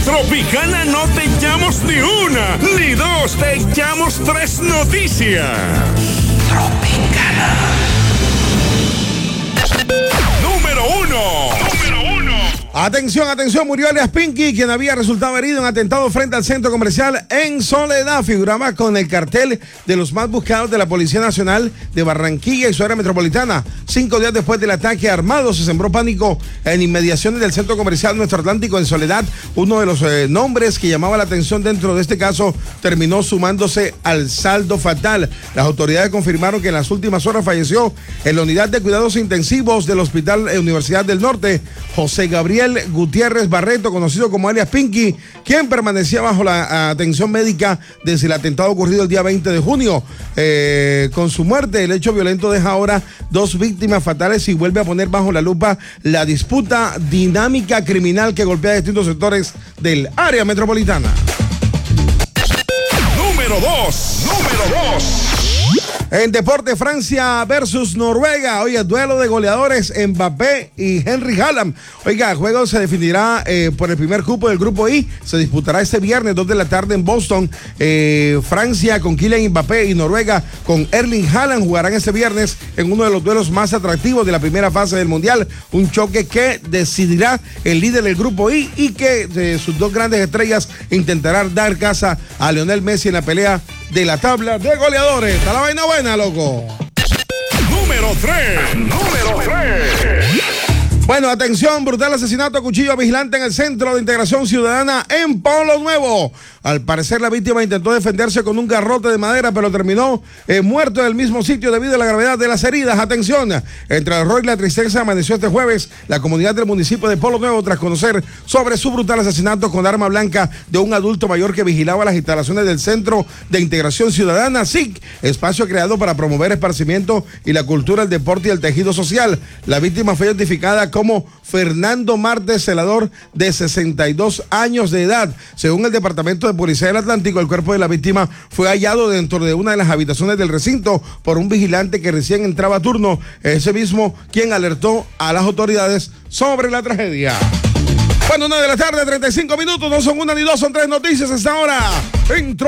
Tropicana no te echamos ni una, ni dos, te echamos tres noticias. Tropicana. Número uno. Atención, murió alias Pinky, quien había resultado herido en atentado frente al centro comercial en Soledad. Figuraba con el cartel de los más buscados de la Policía Nacional de Barranquilla y su área metropolitana. 5 días después del ataque armado, se sembró pánico en inmediaciones del centro comercial Nuestro Atlántico en Soledad. Uno de los nombres que llamaba la atención dentro de este caso terminó sumándose al saldo fatal. Las autoridades confirmaron que en las últimas horas falleció en la unidad de cuidados intensivos del Hospital Universidad del Norte, José Gabriel Gutiérrez Barreto, conocido como alias Pinky, quien permanecía bajo la atención médica desde el atentado ocurrido el día 20 de junio. Con su muerte, el hecho violento deja ahora 2 víctimas fatales y vuelve a poner bajo la lupa la disputa dinámica criminal que golpea distintos sectores del área metropolitana. Número 2. En deporte, Francia versus Noruega. Oiga, duelo de goleadores, Mbappé y Henry Haaland. Oiga, el juego se definirá por el primer cupo del grupo I. Se disputará este viernes, 2 de la tarde en Boston. Francia con Kylian Mbappé y Noruega con Erling Haaland jugarán este viernes en uno de los duelos más atractivos de la primera fase del Mundial. Un choque que decidirá el líder del grupo I y que sus 2 grandes estrellas intentarán dar casa a Lionel Messi en la pelea de la tabla de goleadores. Está la vaina buena, loco. Número 3. Bueno, atención, brutal asesinato a cuchillo vigilante en el Centro de Integración Ciudadana en Polo Nuevo. Al parecer, la víctima intentó defenderse con un garrote de madera, pero terminó muerto en el mismo sitio debido a la gravedad de las heridas. Atención, entre el horror y la tristeza amaneció este jueves la comunidad del municipio de Polo Nuevo tras conocer sobre su brutal asesinato con arma blanca de un adulto mayor que vigilaba las instalaciones del Centro de Integración Ciudadana, SIC, espacio creado para promover esparcimiento y la cultura, el deporte y el tejido social. La víctima fue identificada como Fernando Marte Celador, de 62 años de edad. Según el Departamento de Policía del Atlántico, el cuerpo de la víctima fue hallado dentro de una de las habitaciones del recinto por un vigilante que recién entraba a turno, ese mismo quien alertó a las autoridades sobre la tragedia. Bueno, 1 de la tarde, 35 minutos, no son una ni dos, son tres noticias hasta ahora.